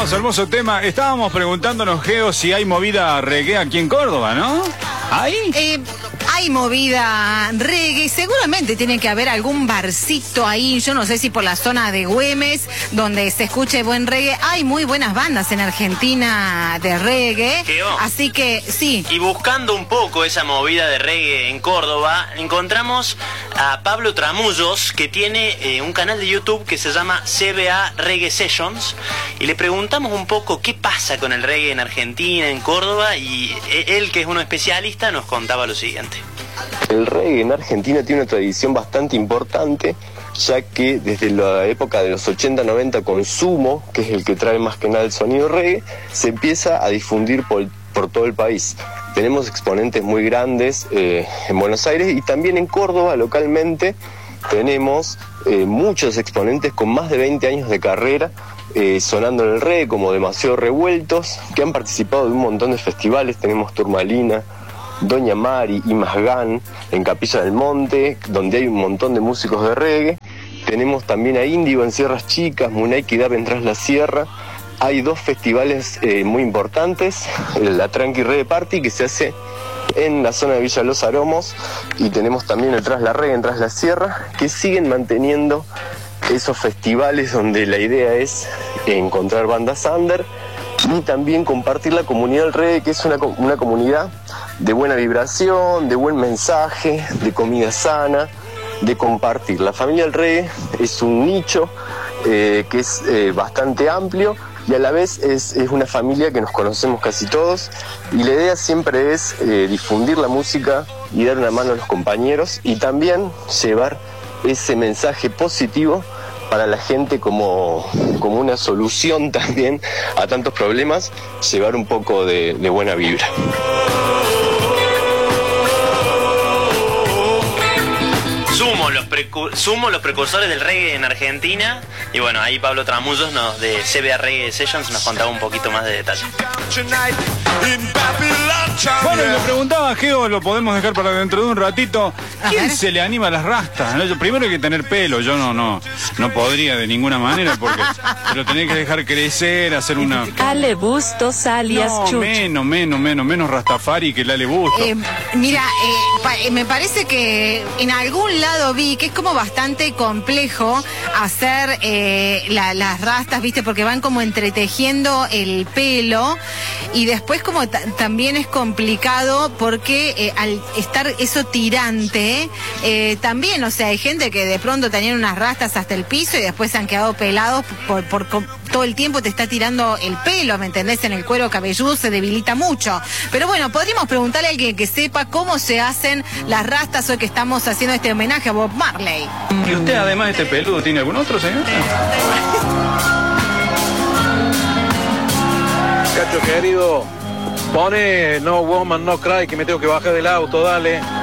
hermoso tema. Estábamos preguntándonos, Geo, si hay movida reggae aquí en Córdoba, ¿no? ¿Hay? Hay movida reggae, seguramente tiene que haber algún barcito ahí, yo no sé si por la zona de Güemes, donde se escuche buen reggae. Hay muy buenas bandas en Argentina de reggae, así que sí. Y buscando un poco esa movida de reggae en Córdoba, encontramos a Pablo Tramullos, que tiene un canal de YouTube que se llama CBA Reggae Sessions, y le preguntamos un poco qué pasa con el reggae en Argentina, en Córdoba, y él, que es un especialista, nos contaba lo siguiente. El reggae en Argentina tiene una tradición bastante importante, ya que desde la época de los 80-90 con Sumo, que es el que trae más que nada el sonido reggae, se empieza a difundir por todo el país. Tenemos exponentes muy grandes en Buenos Aires y también en Córdoba localmente tenemos muchos exponentes con más de 20 años de carrera sonando en el reggae, como Demasiado Revueltos, que han participado de un montón de festivales. Tenemos Turmalina, Doña Mari y Masgán en Capilla del Monte, donde hay un montón de músicos de reggae. Tenemos también a Índigo en Sierras Chicas, Munay Dab en Tras la Sierra. Hay dos festivales muy importantes, la Tranqui Reggae Party, que se hace en la zona de Villa Los Aromos, y tenemos también el Tras la Reggae en Tras la Sierra, que siguen manteniendo esos festivales donde la idea es encontrar bandas under y también compartir la comunidad del reggae, que es una comunidad de buena vibración, de buen mensaje, de comida sana, de compartir. La familia del reggae es un nicho que es bastante amplio, y a la vez es una familia que nos conocemos casi todos, y la idea siempre es difundir la música y dar una mano a los compañeros, y también llevar ese mensaje positivo para la gente como una solución también a tantos problemas, llevar un poco de buena vibra. Sumo los precursores del reggae en Argentina, y bueno, ahí Pablo Tramullos de CBA Reggae Sessions nos contaba un poquito más de detalle. Bueno, y le preguntaba a Geo, lo podemos dejar para dentro de un ratito, ¿quién se le anima a las rastas? ¿No? Primero hay que tener pelo, yo no podría de ninguna manera, porque lo tenés que dejar crecer, hacer una... Ale Bustos alias Chucho. Menos Rastafari que el Ale Bustos. Mira, me parece que en algún lado vi que es como bastante complejo hacer las rastas, ¿viste? Porque van como entretejiendo el pelo, y después como también es complicado porque al estar eso tirante, también, o sea, hay gente que de pronto tenían unas rastas hasta el piso y después se han quedado pelados por todo el tiempo te está tirando el pelo, ¿me entendés? En el cuero cabelludo se debilita mucho. Pero bueno, podríamos preguntarle a alguien que sepa cómo se hacen las rastas hoy que estamos haciendo este homenaje a Bob Marley. ¿Y usted, además de este peludo, tiene algún otro, señor? Cacho querido, pone No Woman No Cry, que me tengo que bajar del auto, dale.